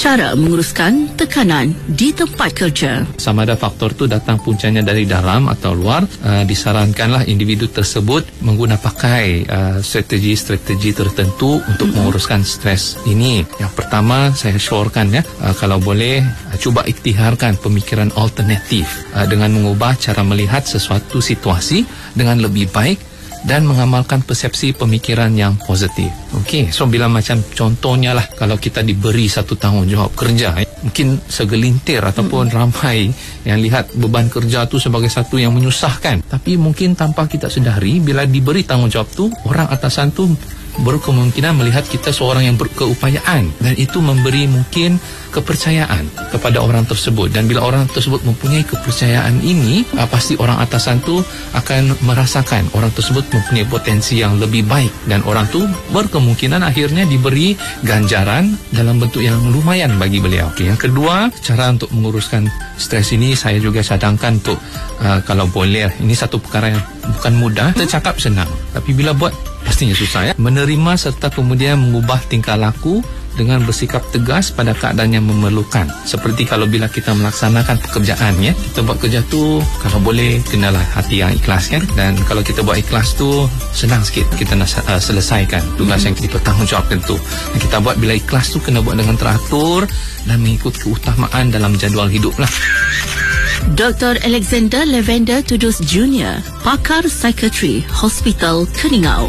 Cara menguruskan tekanan di tempat kerja. Sama ada faktor itu datang puncanya dari dalam atau luar, disarankanlah individu tersebut pakai strategi tertentu untuk menguruskan stres ini. Yang pertama, saya syorkan kalau boleh cuba ikhtiharkan pemikiran alternatif dengan mengubah cara melihat sesuatu situasi dengan lebih baik dan mengamalkan persepsi pemikiran yang positif. Okey, so bila macam contohnya lah, kalau kita diberi satu tanggungjawab kerja, mungkin segelintir ataupun ramai yang lihat beban kerja tu sebagai satu yang menyusahkan. Tapi mungkin tanpa kita sedari, bila diberi tanggungjawab tu, orang atasan tu berkemungkinan melihat kita seorang yang berkeupayaan, dan itu memberi mungkin kepercayaan kepada orang tersebut. Dan bila orang tersebut mempunyai kepercayaan ini, pasti orang atasan tu akan merasakan orang tersebut mempunyai potensi yang lebih baik, dan orang tu berkemungkinan akhirnya diberi ganjaran dalam bentuk yang lumayan bagi beliau. Okay. Yang kedua, cara untuk menguruskan stres ini saya juga cadangkan untuk kalau boleh, ini satu perkara yang bukan mudah. Kita cakap senang, tapi bila buat pastinya susah. Menerima serta kemudian mengubah tingkah laku dengan bersikap tegas pada keadaan yang memerlukan. Seperti kalau bila kita melaksanakan pekerjaan, kita buat kerja tu kalau boleh kenalah hati yang ikhlas, dan kalau kita buat ikhlas tu senang sikit kita nak selesaikan tugas yang kita tanggungjawabkan tu. Dan kita buat bila ikhlas tu kena buat dengan teratur dan mengikut keutamaan dalam jadual hidup lah. Dr. Alexander Lavender Tudus Jr., pakar psikiatri Hospital Keningau.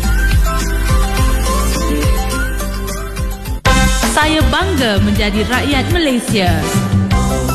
Saya bangga menjadi rakyat Malaysia.